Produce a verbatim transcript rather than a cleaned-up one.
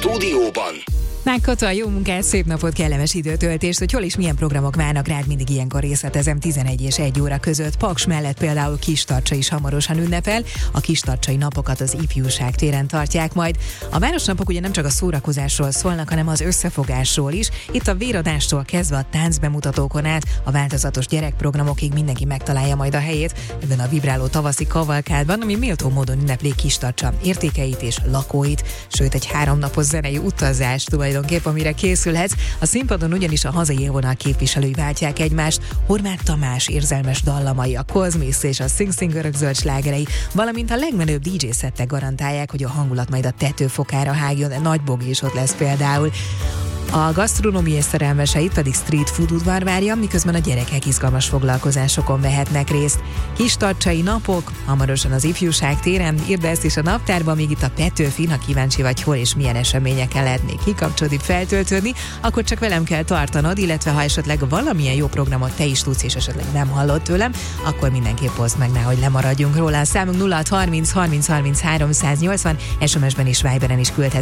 stúdióban Nákata, jó munkát, szép napot, kellemes időtöltést, hogy hol és milyen programok várnak rád, mindig ilyenkor részletezem tizenegy és egy óra között. Paks mellett például Kistarcsa is hamarosan ünnepel, a Kistarcsai napokat az Ifjúság téren tartják majd. A városnapok ugye nem csak a szórakozásról szólnak, hanem az összefogásról is. Itt a véradástól kezdve a táncbemutatókon át, a változatos gyerekprogramokig mindenki megtalálja majd a helyét ebben a vibráló tavaszi kavalkádban, ami méltó módon ünnepli Kistarcsa értékeit és lakóit, sőt egy háromnapos zenei utazás tulajdonképp, amire készülhetsz. A színpadon ugyanis a hazai élvonal képviselői váltják egymást, Horváth Tamás érzelmes dallamai, a Kozmisz és a Sing Singerök zöld slágerei, valamint a legmenőbb dé dzsé szettek garantálják, hogy a hangulat majd a tetőfokára hágjon, de Nagy Bogi is ott lesz például. A gasztronómiai szerelmeseit pedig street food udvar várja, miközben a gyerekek izgalmas foglalkozásokon vehetnek részt. Kistarcsai napok, hamarosan az Ifjúság téren, írd ezt is a naptárba, míg itt a Petőfin, ha kíváncsi vagy, hol és milyen eseményeken lehet még kikapcsolni, feltöltődni, akkor csak velem kell tartanod, illetve ha esetleg valamilyen jó programot te is tudsz, és esetleg nem hallott tőlem, akkor mindenképp oszd meg, nehogy lemaradjunk róla. A számunk nulla hat harminc harminc harminc háromszáznyolcvan, es em es-ben és Viberen is küldhetsz